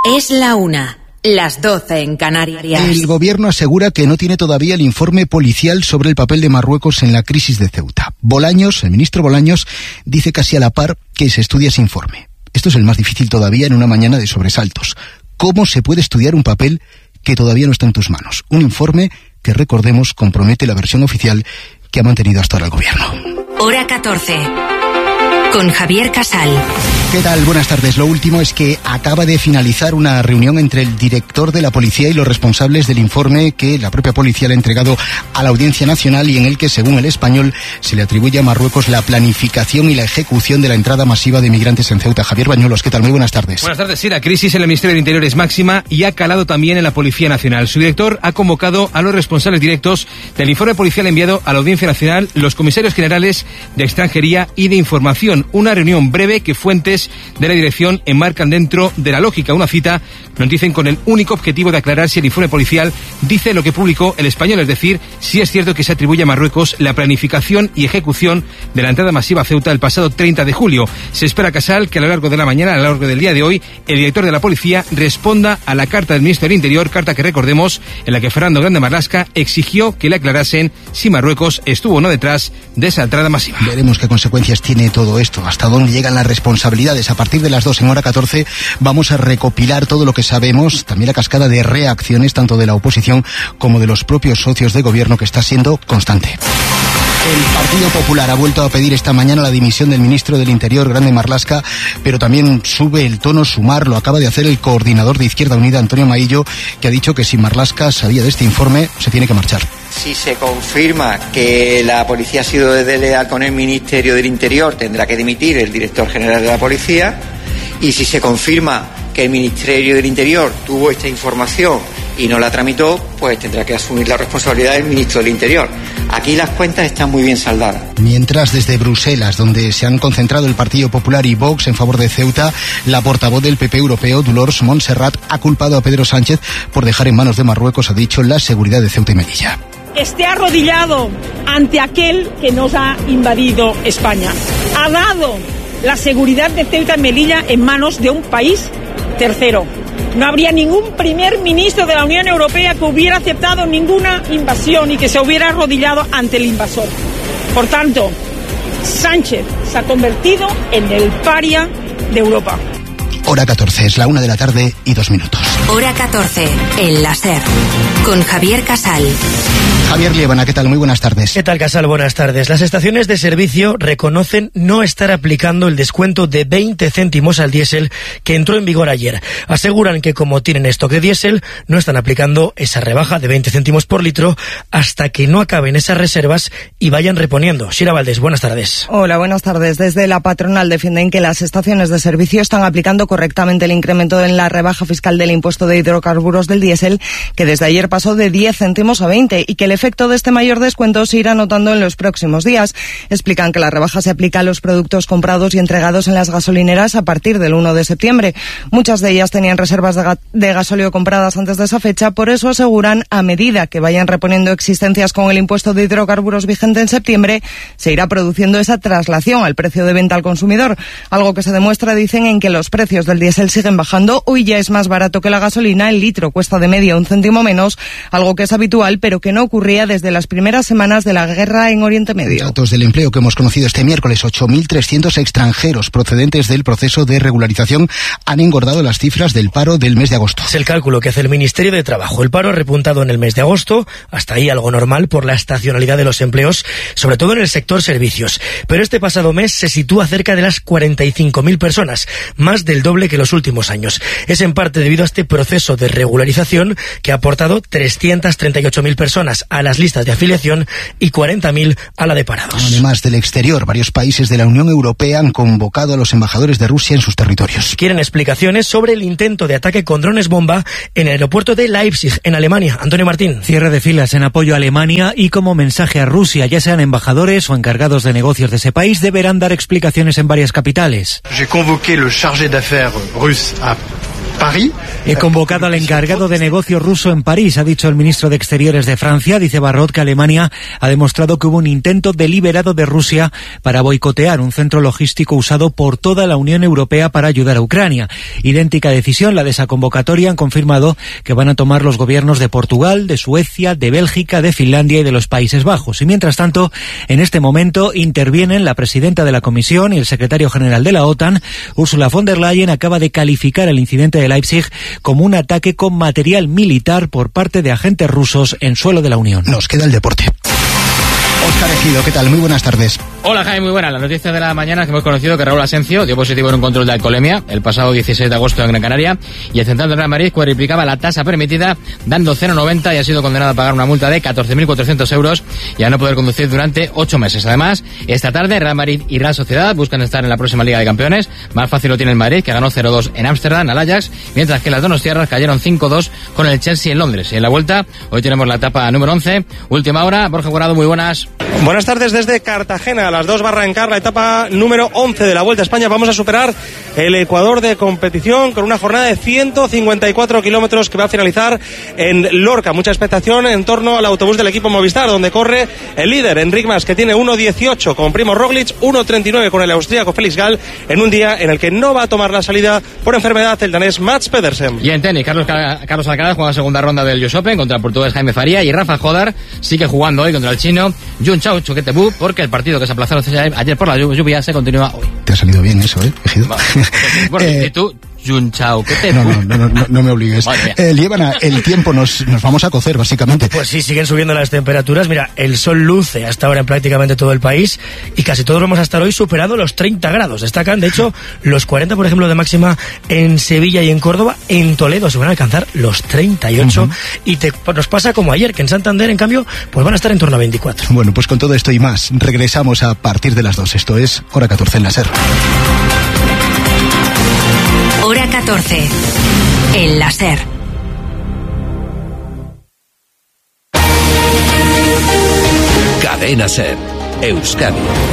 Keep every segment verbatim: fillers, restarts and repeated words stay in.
Es la una. Las doce en Canarias. El gobierno asegura que no tiene todavía el informe policial sobre el papel de Marruecos en la crisis de Ceuta. Bolaños, el ministro Bolaños, dice casi a la par que se estudia ese informe. Esto es el más difícil todavía en una mañana de sobresaltos. ¿Cómo se puede estudiar un papel que todavía no está en tus manos? Un informe que, recordemos, compromete la versión oficial que ha mantenido hasta ahora el gobierno. Hora catorce. Con Javier Casal. ¿Qué tal? Buenas tardes. Lo último es que acaba de finalizar una reunión entre el director de la policía y los responsables del informe que la propia policía le ha entregado a la Audiencia Nacional y en el que, según El Español, se le atribuye a Marruecos la planificación y la ejecución de la entrada masiva de migrantes en Ceuta. Javier Bañuelos, ¿qué tal? Muy buenas tardes. Buenas tardes. Sí, la crisis en el Ministerio del Interior es máxima y ha calado también en la Policía Nacional. Su director ha convocado a los responsables directos del informe policial enviado a la Audiencia Nacional, los comisarios generales de Extranjería y de Información. Una reunión breve que fuentes de la dirección enmarcan dentro de la lógica. Una cita, nos dicen, con el único objetivo de aclarar si el informe policial dice lo que publicó El Español, es decir, si es cierto que se atribuye a Marruecos la planificación y ejecución de la entrada masiva a Ceuta el pasado treinta de julio. Se espera, Casal, que a lo largo de la mañana, a lo largo del día de hoy, el director de la policía responda a la carta del ministro del Interior, carta que recordemos, en la que Fernando Grande Marlaska exigió que le aclarasen si Marruecos estuvo o no detrás de esa entrada masiva. Veremos qué consecuencias tiene todo esto, hasta dónde llegan las responsabilidades. A partir de las dos en hora catorce vamos a recopilar todo lo que sabemos, también la cascada de reacciones tanto de la oposición como de los propios socios de gobierno, que está siendo constante. El Partido Popular ha vuelto a pedir esta mañana la dimisión del ministro del Interior, Grande Marlaska, pero también sube el tono Sumar. Lo acaba de hacer el coordinador de Izquierda Unida, Antonio Maillo, que ha dicho que si Marlaska sabía de este informe, se tiene que marchar. Si se confirma que la policía ha sido desleal con el Ministerio del Interior, tendrá que dimitir el director general de la policía. Y si se confirma que el Ministerio del Interior tuvo esta información y no la tramitó, pues tendrá que asumir la responsabilidad del ministro del Interior. Aquí las cuentas están muy bien saldadas. Mientras, desde Bruselas, donde se han concentrado el Partido Popular y Vox en favor de Ceuta, la portavoz del P P europeo, Dolors Montserrat, ha culpado a Pedro Sánchez por dejar en manos de Marruecos, ha dicho, la seguridad de Ceuta y Melilla. Esté arrodillado ante aquel que nos ha invadido España. Ha dado la seguridad de Ceuta y Melilla en manos de un país tercero. No habría ningún primer ministro de la Unión Europea que hubiera aceptado ninguna invasión y que se hubiera arrodillado ante el invasor. Por tanto, Sánchez se ha convertido en el paria de Europa. Hora catorce, es la una de la tarde y dos minutos. Hora catorce, el láser, con Javier Casal. Javier Liébana, ¿qué tal? Muy buenas tardes. ¿Qué tal, Casal? Buenas tardes. Las estaciones de servicio reconocen no estar aplicando el descuento de veinte céntimos al diésel que entró en vigor ayer. Aseguran que, como tienen stock de diésel, no están aplicando esa rebaja de veinte céntimos por litro hasta que no acaben esas reservas y vayan reponiendo. Shira Valdés, buenas tardes. Hola, buenas tardes. Desde la patronal defienden que las estaciones de servicio están aplicando correctamente el incremento en la rebaja fiscal del impuesto de hidrocarburos del diésel, que desde ayer pasó de diez céntimos a veinte, y que el efecto de este mayor descuento se irá notando en los próximos días. Explican que la rebaja se aplica a los productos comprados y entregados en las gasolineras a partir del uno de septiembre. Muchas de ellas tenían reservas de, ga- de gasóleo compradas antes de esa fecha, por eso aseguran, a medida que vayan reponiendo existencias con el impuesto de hidrocarburos vigente en septiembre, se irá produciendo esa traslación al precio de venta al consumidor, algo que se demuestra, dicen, en que los precios del diésel siguen bajando. Hoy ya es más barato que la gasolina, el litro cuesta de media un céntimo menos, algo que es habitual, pero que no ocurría desde las primeras semanas de la guerra en Oriente Medio. Datos del empleo que hemos conocido este miércoles: ocho mil trescientos extranjeros procedentes del proceso de regularización han engordado las cifras del paro del mes de agosto. Es el cálculo que hace el Ministerio de Trabajo. El paro ha repuntado en el mes de agosto, hasta ahí algo normal por la estacionalidad de los empleos, sobre todo en el sector servicios. Pero este pasado mes se sitúa cerca de las cuarenta y cinco mil personas, más del doble que los últimos años. Es en parte debido a este proceso de regularización que ha aportado trescientas treinta y ocho mil personas a las listas de afiliación y cuarenta mil a la de parados. Además del exterior, varios países de la Unión Europea han convocado a los embajadores de Rusia en sus territorios. Quieren explicaciones sobre el intento de ataque con drones bomba en el aeropuerto de Leipzig, en Alemania. Antonio Martín. Cierre de filas en apoyo a Alemania y como mensaje a Rusia, ya sean embajadores o encargados de negocios de ese país, deberán dar explicaciones en varias capitales. J'ai convoqué le chargé d'affaires russe a He convocado al encargado de negocio ruso en París, ha dicho el ministro de Exteriores de Francia. Dice Barrot que Alemania ha demostrado que hubo un intento deliberado de Rusia para boicotear un centro logístico usado por toda la Unión Europea para ayudar a Ucrania. Idéntica decisión, la de esa convocatoria, han confirmado que van a tomar los gobiernos de Portugal, de Suecia, de Bélgica, de Finlandia y de los Países Bajos. Y mientras tanto, en este momento intervienen la presidenta de la Comisión y el secretario general de la OTAN. Ursula von der Leyen acaba de calificar el incidente de Leipzig como un ataque con material militar por parte de agentes rusos en suelo de la Unión. Nos queda el deporte. Óscar Ejido, ¿qué tal? Muy buenas tardes. Hola Jaime, muy buena. La noticia de la mañana es que hemos conocido que Raúl Asencio dio positivo en un control de alcoholemia el pasado dieciséis de agosto en Gran Canaria, y el central del Real Madrid cuadriplicaba la tasa permitida dando cero coma noventa y ha sido condenado a pagar una multa de catorce mil cuatrocientos euros y a no poder conducir durante ocho meses. Además, esta tarde Real Madrid y Real Sociedad buscan estar en la próxima Liga de Campeones. Más fácil lo tiene el Madrid, que ganó cero dos en Ámsterdam al Ajax, mientras que las donostiarras cayeron cinco dos con el Chelsea en Londres. Y en la vuelta, hoy tenemos la etapa número once, última hora. Borja Jurado, muy buenas. Buenas tardes desde Cartagena. A las dos va a arrancar la etapa número once de la Vuelta a España. Vamos a superar el Ecuador de competición con una jornada de ciento cincuenta y cuatro kilómetros que va a finalizar en Lorca. Mucha expectación en torno al autobús del equipo Movistar, donde corre el líder Enric Mas, que tiene uno dieciocho con Primo Roglic, uno treinta y nueve con el austríaco Félix Gall, en un día en el que no va a tomar la salida por enfermedad el danés Mats Pedersen. Y en tenis, Carlos, Carlos Alcaraz juega la segunda ronda del U S Open contra el portugués Jaime Faría, y Rafa Jodar sigue jugando hoy contra el chino Jun Chao Chuquetebú, porque el partido que se aplazó ayer por la lluvia se continúa hoy. Te ha salido bien eso, ¿eh, Ejido? Bueno, eh, ¿y tú? Jun Chao, ¿qué te no, no, no, no, no me obligues. Eh, Líbana, el tiempo nos, nos vamos a cocer, básicamente. Pues sí, siguen subiendo las temperaturas. Mira, el sol luce hasta ahora en prácticamente todo el país y casi todos vamos a estar hoy superando los treinta grados. Destacan, de hecho, los cuarenta, por ejemplo, de máxima en Sevilla y en Córdoba. En Toledo se van a alcanzar los treinta y ocho. Uh-huh. Y te, pues nos pasa como ayer, que en Santander, en cambio, pues van a estar en torno a veinticuatro. Bueno, pues con todo esto y más, regresamos a partir de las dos. Esto es Hora catorce en la SER. Hora catorce, en la SER. Cadena SER, Euskadi.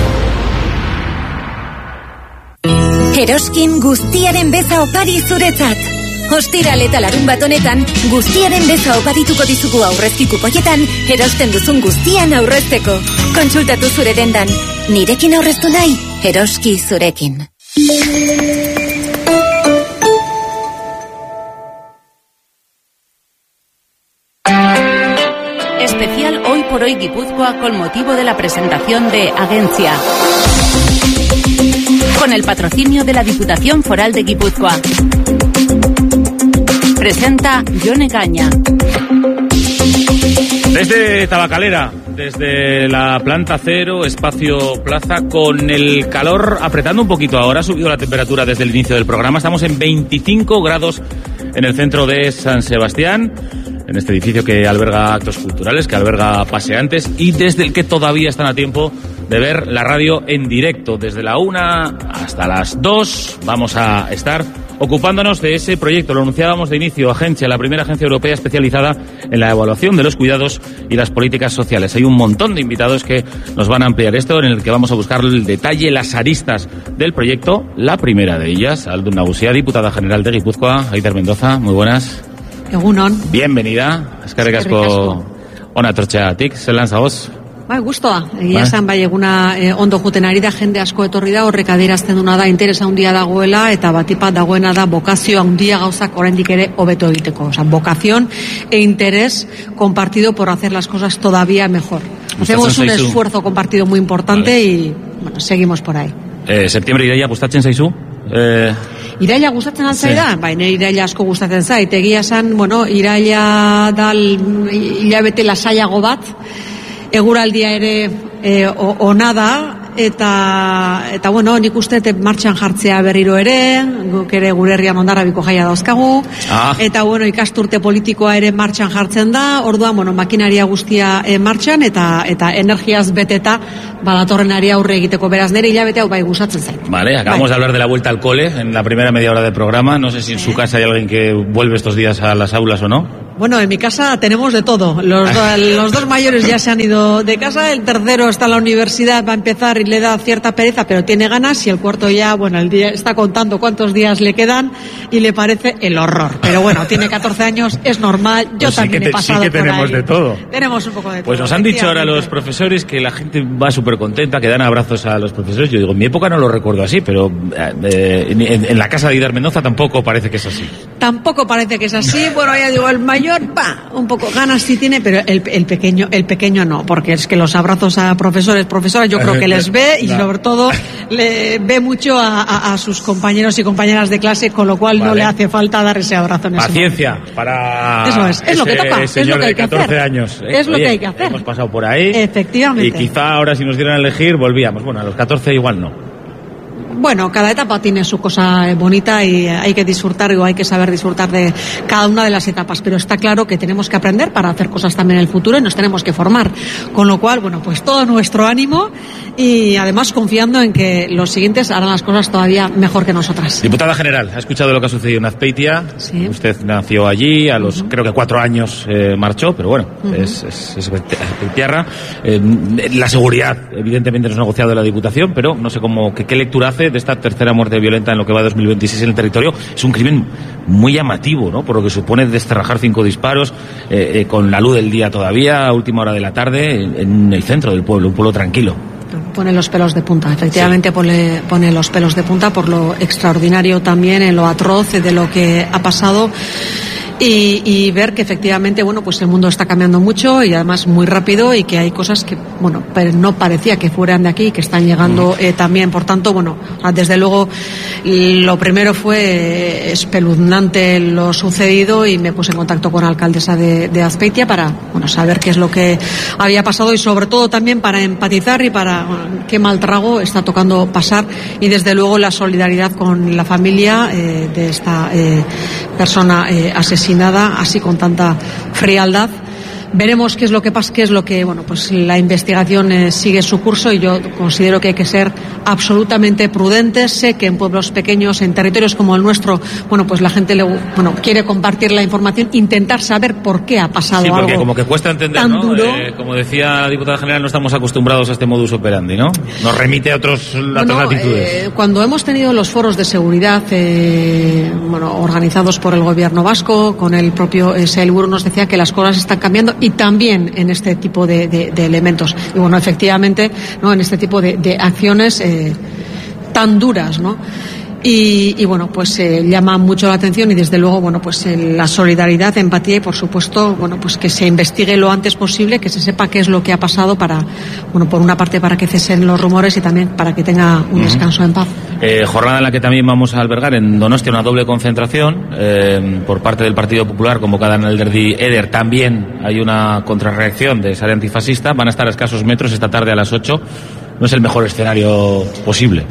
Eroskin guztiaren beza opari zuretzat. Ostiral eta larunbat honetan, guztiaren beza oparituko dizugu aurrezki kupoietan, erosten duzun guztian aurrezteko. Kontsultatu zure dendan. Nirekin aurreztu nahi, Eroski zurekin. Especial Hoy por Hoy Guipúzcoa con motivo de la presentación de Agencia. Con el patrocinio de la Diputación Foral de Guipúzcoa. Presenta Yone Caña. Desde Tabacalera, desde la planta cero, espacio plaza, con el calor apretando un poquito ahora, ha subido la temperatura desde el inicio del programa. Estamos en veinticinco grados en el centro de San Sebastián, en este edificio que alberga actos culturales, que alberga paseantes y desde el que todavía están a tiempo de ver la radio en directo. Desde la una hasta las dos vamos a estar ocupándonos de ese proyecto. Lo anunciábamos de inicio, Agencia, la primera agencia europea especializada en la evaluación de los cuidados y las políticas sociales. Hay un montón de invitados que nos van a ampliar esto, en el que vamos a buscar el detalle, las aristas del proyecto. La primera de ellas, Aldun Nagusia, diputada general de Guipúzcoa. Aider Mendoza, muy buenas. Egunon. Bienvenida. Eskerrik asko ona etortzeagatik. Zelan zagoz? Bai, gustoa. Egia esan, bai, eguna eh, ondo juten ari da, jende asko etorri da, horrek adierazten duna da, interesa handia dagoela, eta batipat dagoena da, bokazio handia gauzak oraindik ere hobeto egiteko. O sea, vocación e interés compartido por hacer las cosas todavía mejor. Hacemos un esfuerzo compartido muy importante, vale. Y, bueno, seguimos por ahí. Eh, septiembre iraia gustatzen zaizu? Eh... Iraila gustatzen altzaida, sí. Bai, nire iraila asko gustatzen zait. Egia esan, bueno, iraila dal hilabete lasaiago bat, eguraldia ere e, ona da, eta, eta bueno, nik uste martxan jartzea berriro ere, guk ere gure herrian Hondarrabiko jaia dauzkagu, ah. Eta bueno, ikasturte politikoa ere martxan jartzen da, orduan, bueno, makinaria guztia e, martxan, eta, eta energiaz beteta, badatorren ari aurre egiteko, beraz nire hilabete hau bai gustatzen zait. Vale, acabamos bai. de hablar de la vuelta al cole en la primera media hora del programa. No sé si en su casa hay alguien que vuelve estos días a las aulas o no. Bueno, en mi casa tenemos de todo. Los, do, los dos mayores ya se han ido de casa, el tercero está en la universidad, va a empezar y le da cierta pereza, pero tiene ganas, y el cuarto ya, bueno, el día está contando cuántos días le quedan y le parece el horror. Pero bueno, tiene catorce años, es normal, yo pues también sí que te, he pasado sí que por tenemos ahí. de todo. Tenemos un poco de todo. Pues nos han dicho ahora los profesores que la gente va súper contenta, que dan abrazos a los profesores. Yo digo, en mi época no lo recuerdo así, pero eh, en, en la casa de Ider Mendoza tampoco parece que es así. Tampoco parece que es así. Bueno, ya digo, el mayor, va, un poco ganas sí tiene, pero el, el pequeño el pequeño no, porque es que los abrazos a profesores, profesoras, yo creo que les ve, y sobre todo le ve mucho a, a, a sus compañeros y compañeras de clase, con lo cual vale. no le hace falta dar ese abrazo en ese Paciencia momento. Para Eso es, es ese lo que toca, es lo que hay que catorce hacer. años. ¿eh? Es lo Oye, que hay que hacer. Hemos pasado por ahí. Efectivamente. Y quizá ahora si nos dieran a elegir volvíamos. Bueno, a los catorce igual no. Bueno, cada etapa tiene su cosa bonita y hay que disfrutar, o hay que saber disfrutar de cada una de las etapas, pero está claro que tenemos que aprender para hacer cosas también en el futuro y nos tenemos que formar, con lo cual, bueno, pues todo nuestro ánimo y además confiando en que los siguientes harán las cosas todavía mejor que nosotras. Diputada general, ha escuchado lo que ha sucedido en Azpeitia. Sí. Usted nació allí, a los uh-huh. creo que cuatro años eh, marchó, pero bueno, uh-huh. es, es, es Azpeitiarra. Eh, la seguridad, evidentemente, no es negociado de la Diputación, pero no sé cómo, que, qué lectura hace de esta tercera muerte violenta en lo que va de dos mil veintiséis en el territorio. Es un crimen muy llamativo, ¿no? Por lo que supone descerrajar cinco disparos eh, eh, con la luz del día todavía, a última hora de la tarde, en, en el centro del pueblo, un pueblo tranquilo. Pone los pelos de punta, efectivamente sí. pone, pone los pelos de punta por lo extraordinario también, en lo atroz de lo que ha pasado. Y, y ver que efectivamente, bueno, pues el mundo está cambiando mucho y además muy rápido, y que hay cosas que, bueno, no parecía que fueran de aquí, que están llegando eh, también. Por tanto, bueno, desde luego lo primero fue espeluznante lo sucedido, y me puse en contacto con la alcaldesa de, de Azpeitia para, bueno, saber qué es lo que había pasado, y sobre todo también para empatizar y para, bueno, qué mal trago está tocando pasar, y desde luego la solidaridad con la familia eh, de esta eh, persona eh, asesinada así con tanta frialdad. Veremos qué es lo que pasa, qué es lo que, bueno, pues la investigación eh, sigue su curso, y yo considero que hay que ser absolutamente prudentes. Sé que en pueblos pequeños, en territorios como el nuestro, bueno, pues la gente le, bueno, quiere compartir la información, intentar saber por qué ha pasado sí, porque algo como que cuesta entender, tan ¿no? duro. Eh, como decía la diputada general, no estamos acostumbrados a este modus operandi, ¿no? Nos remite a otros, a bueno, otras latitudes. Eh, cuando hemos tenido los foros de seguridad, eh, bueno, organizados por el gobierno vasco, con el propio eh, Sailburu, nos decía que las cosas están cambiando, y también en este tipo de, de, de elementos. Y bueno, efectivamente, ¿no? En este tipo de, de acciones eh, tan duras, ¿no? Y, y bueno, pues eh, llama mucho la atención, y desde luego, bueno, pues eh, la solidaridad, empatía, y por supuesto, bueno, pues que se investigue lo antes posible, que se sepa qué es lo que ha pasado, para, bueno, por una parte para que cesen los rumores y también para que tenga un uh-huh. descanso en paz. Eh, jornada en la que también vamos a albergar en Donostia una doble concentración eh, por parte del Partido Popular, convocada en el Alderdi Eder. También hay una contrarreacción de Sare Antifascista. Van a estar a escasos metros esta tarde a las ocho. No es el mejor escenario posible.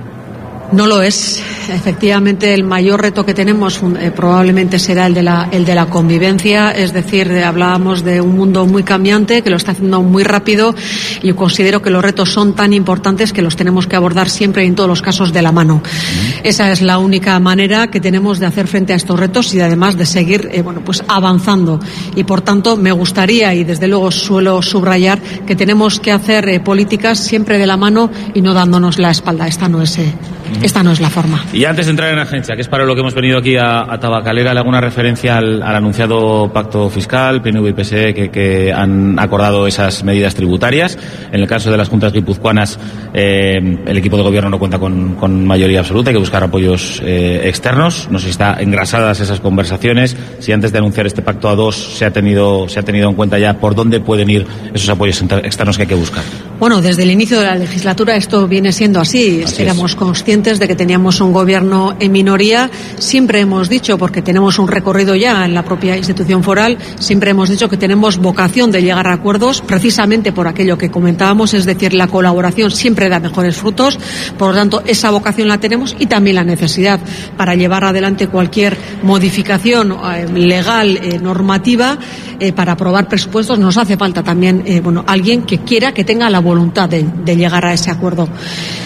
No lo es. Efectivamente, el mayor reto que tenemos eh, probablemente será el de la el de la convivencia, es decir, de, hablábamos de un mundo muy cambiante, que lo está haciendo muy rápido, y yo considero que los retos son tan importantes que los tenemos que abordar siempre y en todos los casos de la mano. Uh-huh. Esa es la única manera que tenemos de hacer frente a estos retos, y además de seguir eh, bueno, pues avanzando. Y por tanto, me gustaría, y desde luego suelo subrayar, que tenemos que hacer eh, políticas siempre de la mano y no dándonos la espalda. Esta no es eh, Esta no es la forma. Y antes de entrar en agencia, que es para lo que hemos venido aquí a, a Tabacalera, ¿le hago una referencia al, al anunciado pacto fiscal, P N V y P S E, que, que han acordado esas medidas tributarias? En el caso de las juntas guipuzcoanas, eh, el equipo de gobierno no cuenta con, con mayoría absoluta, hay que buscar apoyos eh, externos. No sé si están engrasadas esas conversaciones, si antes de anunciar este pacto a dos se ha tenido, se ha tenido en cuenta ya por dónde pueden ir esos apoyos externos que hay que buscar. Bueno, desde el inicio de la legislatura esto viene siendo así. así Éramos es. conscientes de que teníamos un gobierno en minoría. Siempre hemos dicho, porque tenemos un recorrido ya en la propia institución foral, siempre hemos dicho que tenemos vocación de llegar a acuerdos, precisamente por aquello que comentábamos, es decir, la colaboración siempre da mejores frutos. Por lo tanto, esa vocación la tenemos, y también la necesidad para llevar adelante cualquier modificación eh, legal, eh, normativa, eh, para aprobar presupuestos. Nos hace falta también eh, bueno, alguien que quiera, que tenga la voluntad de, de llegar a ese acuerdo.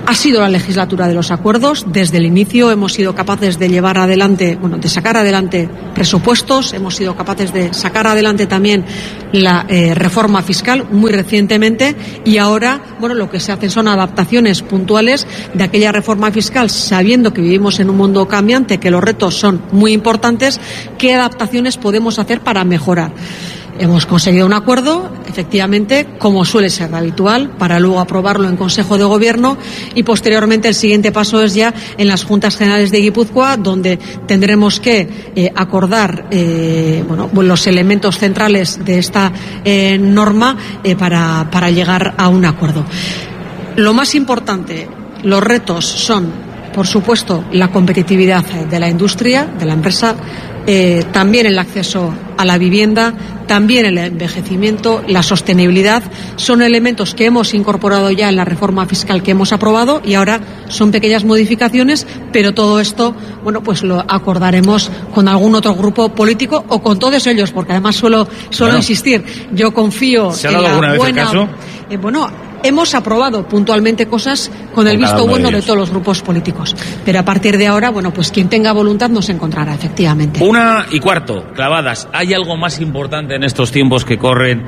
Ha sido la legislatura de los acuerdos. Desde el inicio hemos sido capaces de llevar adelante, bueno, de sacar adelante presupuestos, hemos sido capaces de sacar adelante también la eh, reforma fiscal muy recientemente, y ahora, bueno, lo que se hacen son adaptaciones puntuales de aquella reforma fiscal, sabiendo que vivimos en un mundo cambiante, que los retos son muy importantes. ¿Qué adaptaciones podemos hacer para mejorar? Hemos conseguido un acuerdo, efectivamente, como suele ser habitual, para luego aprobarlo en Consejo de Gobierno, y posteriormente el siguiente paso es ya en las Juntas Generales de Guipúzcoa, donde tendremos que eh, acordar eh, bueno, los elementos centrales de esta eh, norma eh, para, para llegar a un acuerdo. Lo más importante, los retos son, por supuesto, la competitividad de la industria, de la empresa, eh, también el acceso a la vivienda, también el envejecimiento, la sostenibilidad. Son elementos que hemos incorporado ya en la reforma fiscal que hemos aprobado, y ahora son pequeñas modificaciones, pero todo esto, bueno, pues lo acordaremos con algún otro grupo político o con todos ellos, porque además suelo, suelo bueno, insistir, yo confío ¿se ha en dado la alguna vez buena... el caso? Eh, bueno, hemos aprobado puntualmente cosas con el visto bueno de todos los grupos políticos, pero a partir de ahora, bueno, pues quien tenga voluntad nos encontrará, efectivamente. Una y cuarto, clavadas. ¿Hay algo más importante en estos tiempos que corren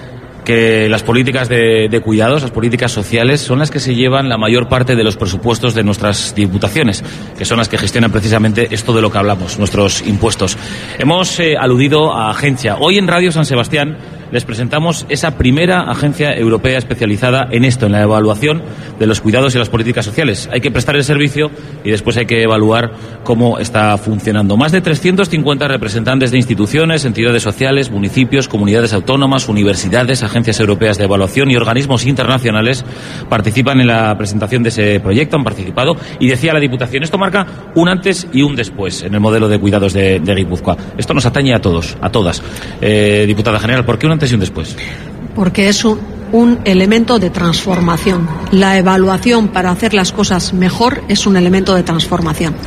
que las políticas de, de cuidados, las políticas sociales? Son las que se llevan la mayor parte de los presupuestos de nuestras diputaciones, que son las que gestionan precisamente esto de lo que hablamos, nuestros impuestos. Hemos eh, aludido a agencia. Hoy en Radio San Sebastián les presentamos esa primera agencia europea especializada en esto, en la evaluación de los cuidados y las políticas sociales. Hay que prestar el servicio y después hay que evaluar cómo está funcionando. Más de trescientos cincuenta representantes de instituciones, entidades sociales, municipios, comunidades autónomas, universidades, agencias europeas de evaluación y organismos internacionales participan en la presentación de ese proyecto, han participado, y decía la Diputación, esto marca un antes y un después en el modelo de cuidados de, de Guipúzcoa. Esto nos atañe a todos, a todas. Eh, diputada General, ¿por qué un antes y un después? Porque es un, un elemento de transformación. La evaluación para hacer las cosas mejor es un elemento de transformación.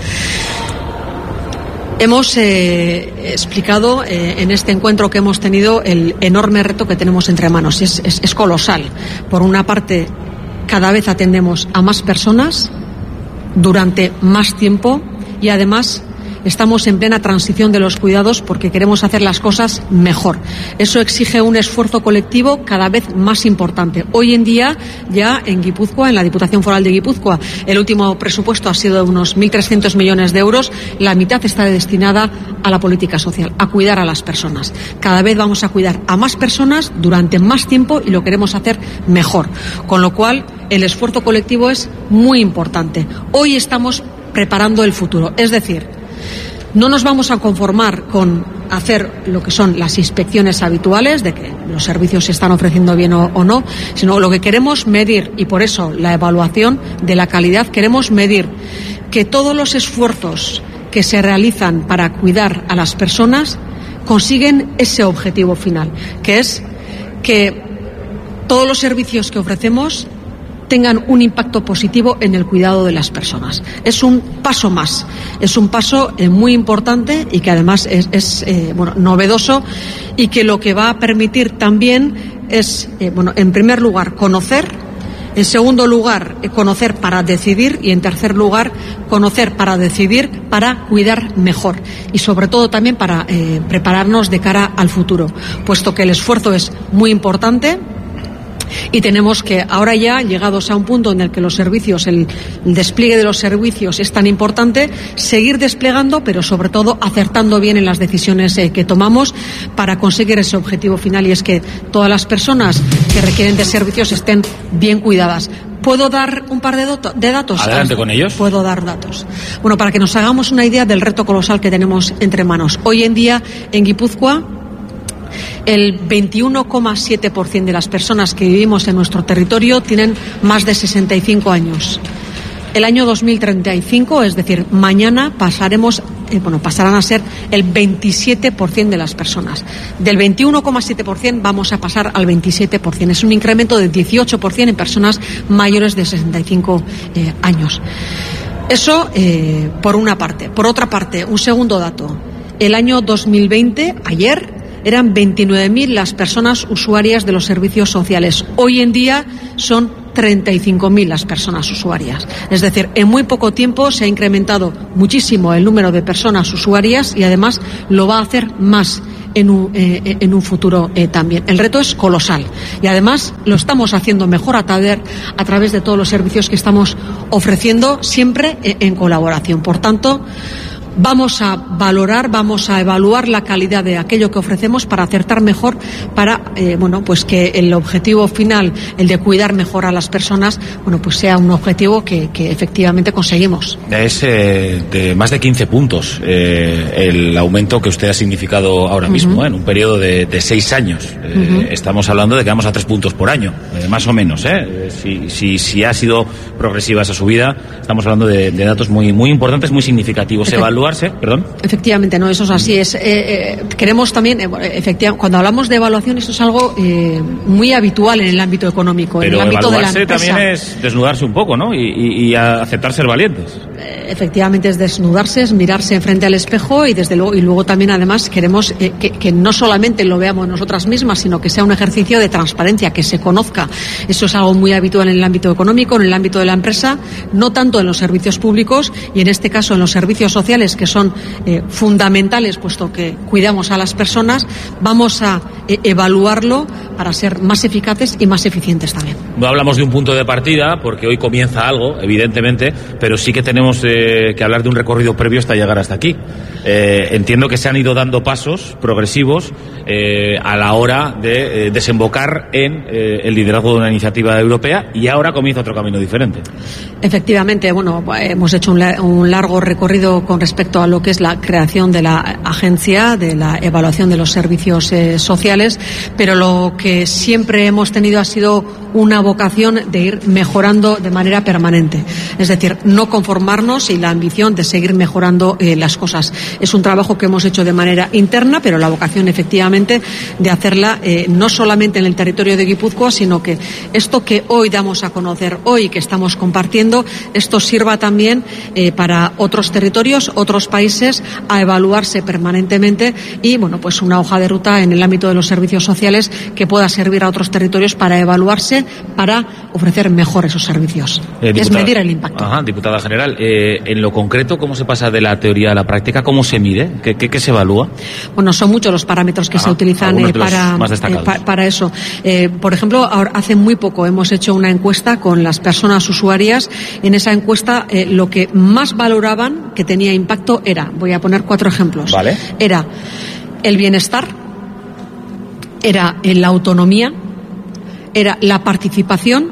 Hemos eh, explicado eh, en este encuentro que hemos tenido el enorme reto que tenemos entre manos. Es, es, es colosal. Por una parte, cada vez atendemos a más personas durante más tiempo, y además estamos en plena transición de los cuidados porque queremos hacer las cosas mejor. Eso exige un esfuerzo colectivo cada vez más importante. Hoy en día, ya en Guipúzcoa, en la Diputación Foral de Guipúzcoa, el último presupuesto ha sido de unos mil trescientos millones de euros. La mitad está destinada a la política social, a cuidar a las personas. Cada vez vamos a cuidar a más personas durante más tiempo y lo queremos hacer mejor. Con lo cual, el esfuerzo colectivo es muy importante. Hoy estamos preparando el futuro. Es decir, no nos vamos a conformar con hacer lo que son las inspecciones habituales de que los servicios se están ofreciendo bien o, o no, sino lo que queremos medir, y por eso la evaluación de la calidad, queremos medir que todos los esfuerzos que se realizan para cuidar a las personas consiguen ese objetivo final, que es que todos los servicios que ofrecemos tengan un impacto positivo en el cuidado de las personas. Es un paso más, es un paso eh, muy importante y que además es, es eh, bueno, novedoso, y que lo que va a permitir también es, eh, bueno, en primer lugar, conocer, en segundo lugar, eh, conocer para decidir, y en tercer lugar, conocer para decidir para cuidar mejor, y sobre todo también para eh, prepararnos de cara al futuro, puesto que el esfuerzo es muy importante. Y tenemos que, ahora ya, llegados a un punto en el que los servicios, el, el despliegue de los servicios es tan importante, seguir desplegando, pero sobre todo acertando bien en las decisiones eh, que tomamos para conseguir ese objetivo final, y es que todas las personas que requieren de servicios estén bien cuidadas. ¿Puedo dar un par de, doto, de datos? Adelante con ellos. Puedo dar datos. Bueno, para que nos hagamos una idea del reto colosal que tenemos entre manos. Hoy en día, en Guipúzcoa, el veintiuno coma siete por ciento de las personas que vivimos en nuestro territorio tienen más de sesenta y cinco años. El año dos mil treinta y cinco, es decir, mañana pasaremos, eh, bueno, pasarán a ser el veintisiete por ciento de las personas. Del veintiuno coma siete por ciento vamos a pasar al veintisiete por ciento. Es un incremento del dieciocho por ciento en personas mayores de sesenta y cinco eh, años. Eso eh, por una parte. Por otra parte, un segundo dato. El año dos mil veinte, ayer, eran veintinueve mil las personas usuarias de los servicios sociales. Hoy en día son treinta y cinco mil las personas usuarias. Es decir, en muy poco tiempo se ha incrementado muchísimo el número de personas usuarias y además lo va a hacer más en un, eh, en un futuro eh, también. El reto es colosal y además lo estamos haciendo mejor a, tader, a través de todos los servicios que estamos ofreciendo, siempre eh, en colaboración. Por tanto, vamos a valorar, vamos a evaluar la calidad de aquello que ofrecemos para acertar mejor, para eh, bueno, pues que el objetivo final, el de cuidar mejor a las personas, bueno, pues sea un objetivo que, que efectivamente conseguimos. Es eh, de más de quince puntos eh, el aumento que usted ha significado ahora mismo, uh-huh. eh, en un periodo de, de seis años. Eh, uh-huh. Estamos hablando de que vamos a tres puntos por año, eh, más o menos. Eh. Si, si, si ha sido progresiva esa subida, estamos hablando de, de datos muy, muy importantes, muy significativos. Evaluar Perdón. Efectivamente, no, eso es así. Es, eh, eh, queremos también, eh, efectivamente, cuando hablamos de evaluación, eso es algo eh, muy habitual en el ámbito económico. Pero en el ámbito de la empresa también es desnudarse un poco, ¿no? Y, y, y aceptar ser valientes. Eh, efectivamente, es desnudarse, es mirarse frente al espejo y desde luego y luego también además queremos eh, que, que no solamente lo veamos nosotras mismas, sino que sea un ejercicio de transparencia, que se conozca. Eso es algo muy habitual en el ámbito económico, en el ámbito de la empresa, no tanto en los servicios públicos y en este caso en los servicios sociales, que son eh, fundamentales, puesto que cuidamos a las personas. Vamos a eh, evaluarlo para ser más eficaces y más eficientes también. No hablamos de un punto de partida, porque hoy comienza algo, evidentemente, pero sí que tenemos eh, que hablar de un recorrido previo hasta llegar hasta aquí. Eh, entiendo que se han ido dando pasos progresivos eh, a la hora de eh, desembocar en eh, el liderazgo de una iniciativa europea, y ahora comienza otro camino diferente. Efectivamente, bueno, hemos hecho un, la, un largo recorrido con respecto a lo que es la creación de la agencia, de la evaluación de los servicios eh, sociales, pero lo que siempre hemos tenido ha sido una vocación de ir mejorando de manera permanente. Es decir, no conformarnos y la ambición de seguir mejorando eh, las cosas. Es un trabajo que hemos hecho de manera interna, pero la vocación efectivamente de hacerla eh, no solamente en el territorio de Guipúzcoa, sino que esto que hoy damos a conocer, hoy que estamos compartiendo, esto sirva también eh, para otros territorios, otros países, a evaluarse permanentemente y, bueno, pues una hoja de ruta en el ámbito de los servicios sociales que pueda servir a otros territorios para evaluarse, para ofrecer mejor esos servicios. Eh, diputada, es medir el impacto. Ajá, diputada general, eh, en lo concreto, ¿cómo se pasa de la teoría a la práctica? ¿Cómo se mide? ¿Qué, qué, qué se evalúa? Bueno, son muchos los parámetros que Ajá, se utilizan eh, para, eh, pa, para eso. Eh, por ejemplo, ahora, hace muy poco hemos hecho una encuesta con las personas usuarias. En esa encuesta eh, lo que más valoraban que tenía impacto era, voy a poner cuatro ejemplos, vale. Era el bienestar, era la autonomía, era la participación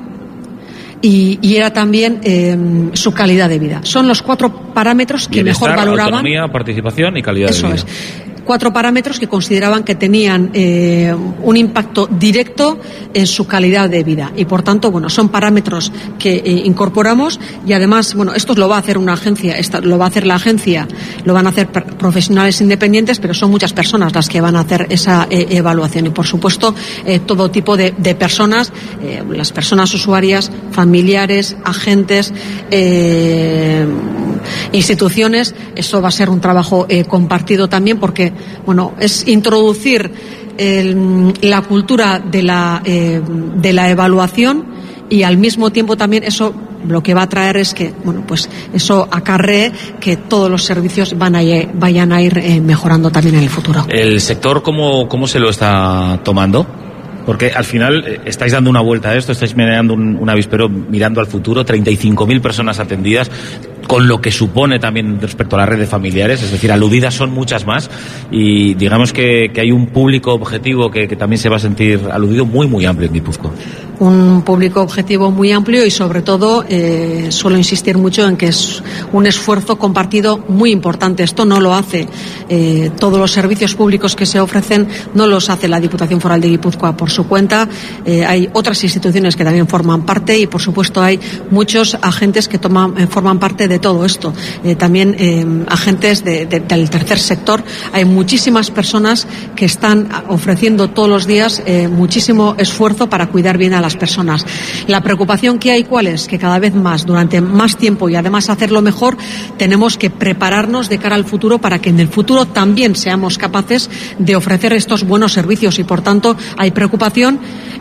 y, y era también eh, su calidad de vida. Son los cuatro parámetros que bienestar, mejor valoraban. Autonomía, participación y calidad Eso de vida. Es. Cuatro parámetros que consideraban que tenían eh, un impacto directo en su calidad de vida y, por tanto, bueno, son parámetros que eh, incorporamos y, además, bueno, esto lo va a hacer una agencia, esta, lo va a hacer la agencia, lo van a hacer profesionales independientes, pero son muchas personas las que van a hacer esa eh, evaluación y, por supuesto, eh, todo tipo de, de personas, eh, las personas usuarias, familiares, agentes, eh, instituciones. Eso va a ser un trabajo eh, compartido también, porque bueno, es introducir el, la cultura de la, eh, de la evaluación y al mismo tiempo también eso lo que va a traer es que bueno, pues eso acarree que todos los servicios van a, vayan a ir eh, mejorando también en el futuro. ¿El sector cómo, cómo se lo está tomando? Porque al final eh, estáis dando una vuelta a esto, estáis mirando un, un avispero mirando al futuro, treinta y cinco mil personas atendidas, con lo que supone también respecto a la red de familiares, es decir, aludidas son muchas más y digamos que, que hay un público objetivo que, que también se va a sentir aludido muy, muy amplio en Guipúzcoa. Un público objetivo muy amplio y, sobre todo, eh, suelo insistir mucho en que es un esfuerzo compartido muy importante. Esto no lo hace eh, todos los servicios públicos que se ofrecen, no los hace la Diputación Foral de Guipúzcoa por su cuenta. Eh, hay otras instituciones que también forman parte y, por supuesto, hay muchos agentes que toman, eh, forman parte de todo esto. Eh, también eh, agentes de, de, del tercer sector. Hay muchísimas personas que están ofreciendo todos los días eh, muchísimo esfuerzo para cuidar bien a la las personas. La preocupación que hay, ¿cuál es? Que cada vez más, durante más tiempo y además hacerlo mejor, tenemos que prepararnos de cara al futuro para que en el futuro también seamos capaces de ofrecer estos buenos servicios y, por tanto, hay preocupación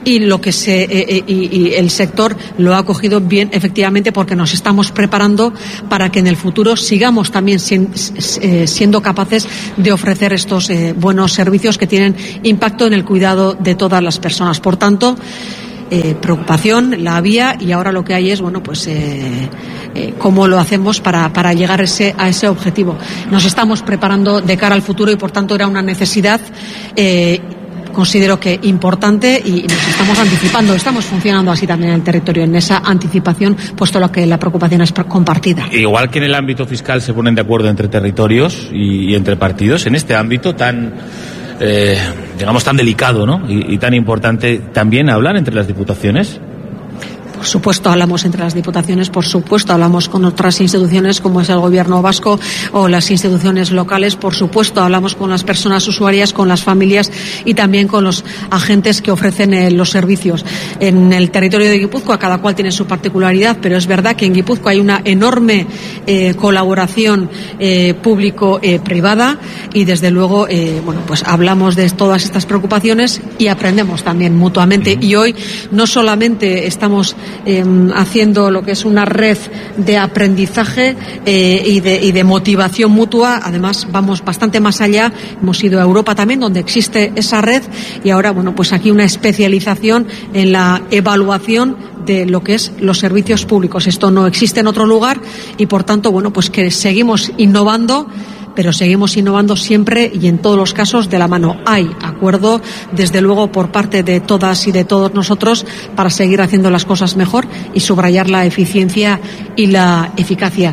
y lo que se eh, y, y el sector lo ha cogido bien, efectivamente, porque nos estamos preparando para que en el futuro sigamos también sin, eh, siendo capaces de ofrecer estos eh, buenos servicios que tienen impacto en el cuidado de todas las personas. Por tanto, Eh, preocupación la había, y ahora lo que hay es, bueno, pues eh, eh, cómo lo hacemos para, para llegar ese, a ese objetivo. Nos estamos preparando de cara al futuro y por tanto era una necesidad, eh, considero que importante, y nos estamos anticipando. Estamos funcionando así también en el territorio, en esa anticipación, puesto lo que la preocupación es compartida. Igual que en el ámbito fiscal se ponen de acuerdo entre territorios y, y entre partidos, en este ámbito tan Eh, digamos tan delicado, ¿no? Y, y tan importante, ¿también hablan entre las diputaciones? Por supuesto hablamos entre las diputaciones, por supuesto hablamos con otras instituciones como es el gobierno vasco o las instituciones locales, por supuesto hablamos con las personas usuarias, con las familias y también con los agentes que ofrecen eh, los servicios. En el territorio de Guipúzcoa cada cual tiene su particularidad, pero es verdad que en Guipúzcoa hay una enorme eh, colaboración eh, público-privada eh, y desde luego eh, bueno, pues hablamos de todas estas preocupaciones y aprendemos también mutuamente. Y hoy no solamente estamos Eh, haciendo lo que es una red de aprendizaje eh, y, de, y de motivación mutua. Además vamos bastante más allá, hemos ido a Europa también donde existe esa red, y ahora bueno, pues aquí una especialización en la evaluación de lo que es los servicios públicos. Esto no existe en otro lugar y por tanto bueno, pues que seguimos innovando, pero seguimos innovando siempre y en todos los casos de la mano. Hay acuerdo, desde luego, por parte de todas y de todos nosotros para seguir haciendo las cosas mejor y subrayar la eficiencia y la eficacia.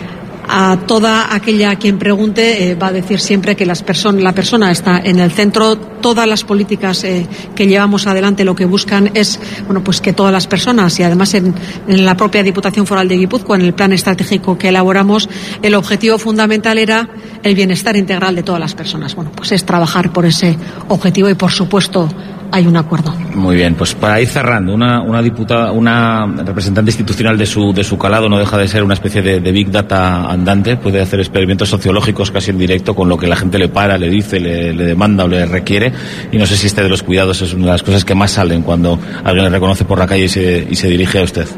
A toda aquella a quien pregunte eh, va a decir siempre que las person- la persona está en el centro. Todas las políticas eh, que llevamos adelante lo que buscan es bueno, pues que todas las personas, y además en, en la propia Diputación Foral de Guipúzcoa, en el plan estratégico que elaboramos, el objetivo fundamental era el bienestar integral de todas las personas. Bueno, pues es trabajar por ese objetivo y por supuesto hay un acuerdo. Muy bien, pues para ir cerrando, una, una diputada, una representante institucional de su, de su calado no deja de ser una especie de, de Big Data andante, puede hacer experimentos sociológicos casi en directo con lo que la gente le para, le dice, le, le demanda o le requiere, y no sé si este de los cuidados es una de las cosas que más salen cuando alguien le reconoce por la calle y se, y se dirige a usted.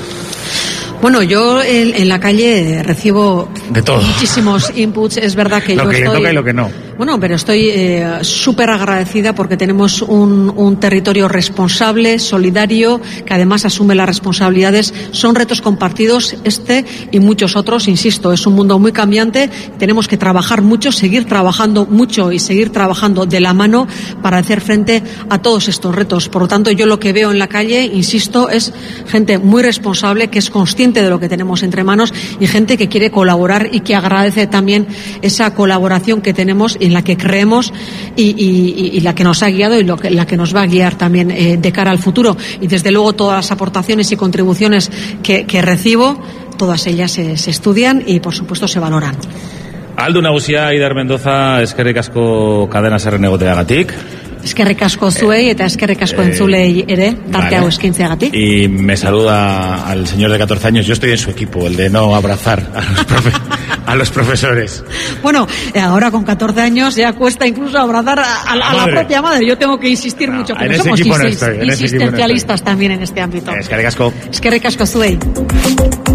Bueno, yo en, en la calle recibo de todo, muchísimos inputs. Es verdad que lo yo que estoy... le toca y lo que no. Bueno, pero estoy eh, súper agradecida porque tenemos un, un territorio responsable, solidario, que además asume las responsabilidades. Son retos compartidos este y muchos otros. Insisto, es un mundo muy cambiante. Tenemos que trabajar mucho, seguir trabajando mucho y seguir trabajando de la mano para hacer frente a todos estos retos. Por lo tanto, yo lo que veo en la calle, insisto, es gente muy responsable, que es consciente de lo que tenemos entre manos y gente que quiere colaborar y que agradece también esa colaboración que tenemos, en la que creemos y, y, y la que nos ha guiado y lo que, la que nos va a guiar también eh, de cara al futuro. Y desde luego todas las aportaciones y contribuciones que, que recibo, todas ellas se, se estudian y por supuesto se valoran. Aldu nagusia, Aider Mendoza, eskerrik asko Cadena Ser egoteagatik. Eskerrik asko zuei eta eskerrik asko Eh, entzulei ere, tarte hau eskaintzeagatik. Y me saluda al señor de catorce años. Yo estoy en su equipo, el de no abrazar a los, profe a los profesores. Bueno, eh, ahora con catorce años ya cuesta incluso abrazar a, a, a la propia madre. Yo tengo que insistir no, mucho, pero en somos ese equipo insis no estoy, en ese equipo no insistencialistas también en este ámbito. Eskerrik asko. Eskerrik asko zuei.